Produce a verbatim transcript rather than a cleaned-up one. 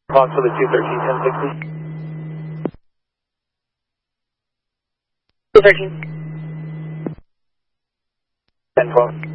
Fox for the two thirteen, ten sixty. two thirteen. ten twelve.